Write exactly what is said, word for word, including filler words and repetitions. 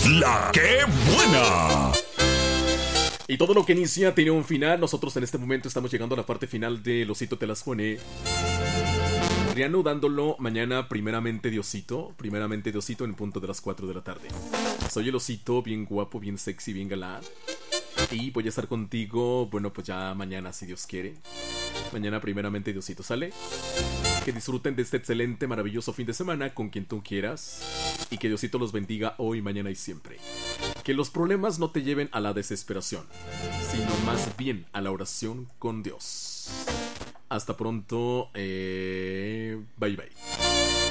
La que buena. Y todo lo que inicia tiene un final. Nosotros en este momento estamos llegando a la parte final de Losito te las pone. Reanudándolo mañana, primeramente Diosito. Primeramente Diosito en punto de las cuatro de la tarde. Soy el Osito, bien guapo, bien sexy, bien galán. Y voy a estar contigo, bueno, pues ya mañana, si Dios quiere. Mañana primeramente Diosito, ¿sale? Que disfruten de este excelente, maravilloso fin de semana con quien tú quieras. Y que Diosito los bendiga hoy, mañana y siempre. Que los problemas no te lleven a la desesperación, sino más bien a la oración con Dios. Hasta pronto. Eh... Bye bye.